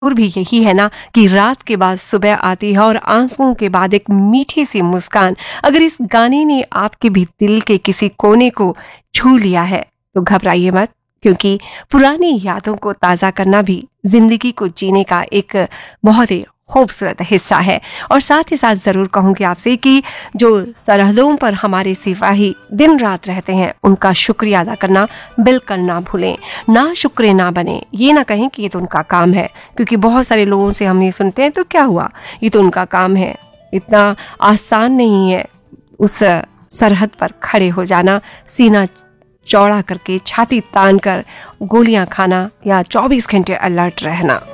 और भी यही है ना कि रात के बाद सुबह आती है और आंसुओं के बाद एक मीठी सी मुस्कान। अगर इस गाने ने आपके भी दिल के किसी कोने को छू लिया है तो घबराइए मत, क्योंकि पुरानी यादों को ताज़ा करना भी जिंदगी को जीने का एक बहुत ही खूबसूरत हिस्सा है। और साथ ही साथ ज़रूर कहूँगी आपसे कि जो सरहदों पर हमारे सिपाही दिन रात रहते हैं, उनका शुक्रिया अदा करना बिल्कुल ना भूलें। ना शुक्रे ना बने, ये ना कहें कि ये तो उनका काम है, क्योंकि बहुत सारे लोगों से हम ये सुनते हैं तो क्या हुआ, ये तो उनका काम है। इतना आसान नहीं है उस सरहद पर खड़े हो जाना, सीना चौड़ा करके छाती तान कर गोलियां खाना या 24 घंटे अलर्ट रहना।